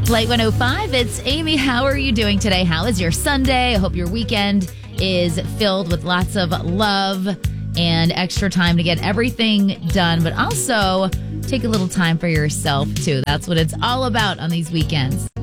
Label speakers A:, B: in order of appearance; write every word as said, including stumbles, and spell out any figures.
A: Light one oh five, it's Amy. How are you doing today? How is your Sunday? I hope your weekend is filled with lots of love and extra time to get everything done, but also take a little time for yourself, too. That's what it's all about on these weekends.